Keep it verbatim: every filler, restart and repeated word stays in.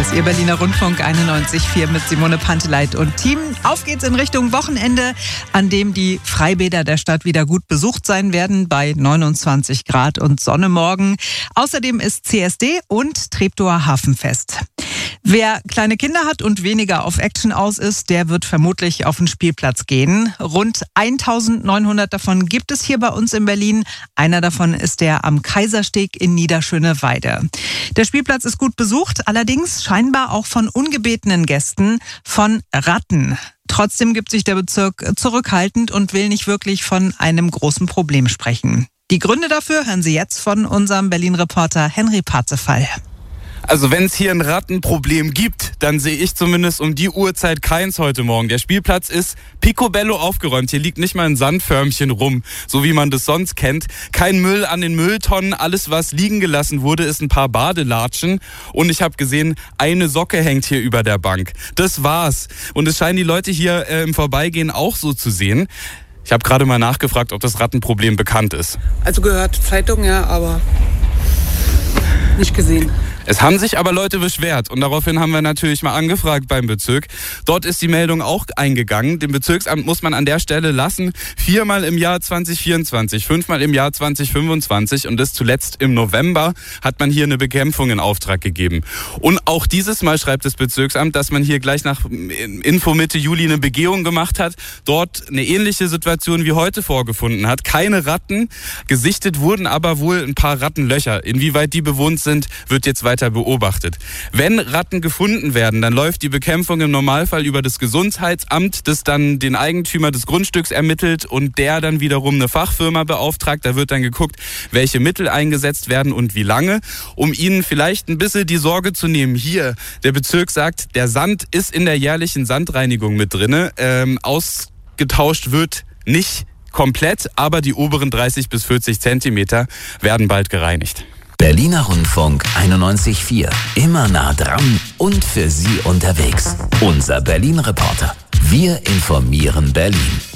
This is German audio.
ist Ihr Berliner Rundfunk einundneunzig Komma vier mit Simone Panteleit und Team. Auf geht's in Richtung Wochenende, an dem die Freibäder der Stadt wieder gut besucht sein werden, bei neunundzwanzig Grad und Sonne morgen. Außerdem ist C S D und Treptower Hafenfest. Wer kleine Kinder hat und weniger auf Action aus ist, der wird vermutlich auf den Spielplatz gehen. Rund eintausendneunhundert davon gibt es hier bei uns in Berlin. Einer davon ist der am Kaisersteg in Niederschöneweide. Der Spielplatz ist gut besucht, allerdings scheinbar auch von ungebetenen Gästen, von Ratten. Trotzdem gibt sich der Bezirk zurückhaltend und will nicht wirklich von einem großen Problem sprechen. Die Gründe dafür hören Sie jetzt von unserem Berlin-Reporter Henry Parzefall. Also wenn es hier ein Rattenproblem gibt, dann sehe ich zumindest um die Uhrzeit keins heute Morgen. Der Spielplatz ist picobello aufgeräumt. Hier liegt nicht mal ein Sandförmchen rum, so wie man das sonst kennt. Kein Müll an den Mülltonnen. Alles, was liegen gelassen wurde, ist ein paar Badelatschen. Und ich habe gesehen, eine Socke hängt hier über der Bank. Das war's. Und es scheinen die Leute hier äh, im Vorbeigehen auch so zu sehen. Ich habe gerade mal nachgefragt, ob das Rattenproblem bekannt ist. Also gehört Zeitung, ja, aber nicht gesehen. Es haben sich aber Leute beschwert und daraufhin haben wir natürlich mal angefragt beim Bezirk. Dort ist die Meldung auch eingegangen. Dem Bezirksamt muss man an der Stelle lassen. Viermal im Jahr zwanzig vierundzwanzig, fünfmal im Jahr zwanzig fünfundzwanzig und das zuletzt im November hat man hier eine Bekämpfung in Auftrag gegeben. Und auch dieses Mal schreibt das Bezirksamt, dass man hier gleich nach Info Mitte Juli eine Begehung gemacht hat, dort eine ähnliche Situation wie heute vorgefunden hat. Keine Ratten, gesichtet wurden aber wohl ein paar Rattenlöcher. Inwieweit die bewohnt sind, wird jetzt weiter weiter beobachtet. Wenn Ratten gefunden werden, dann läuft die Bekämpfung im Normalfall über das Gesundheitsamt, das dann den Eigentümer des Grundstücks ermittelt und der dann wiederum eine Fachfirma beauftragt. Da wird dann geguckt, welche Mittel eingesetzt werden und wie lange, um ihnen vielleicht ein bisschen die Sorge zu nehmen. Hier, der Bezirk sagt, der Sand ist in der jährlichen Sandreinigung mit drin. Ähm, ausgetauscht wird nicht komplett, aber die oberen dreißig bis vierzig Zentimeter werden bald gereinigt. Berliner Rundfunk einundneunzig Komma vier. Immer nah dran und für Sie unterwegs. Unser Berlin-Reporter. Wir informieren Berlin.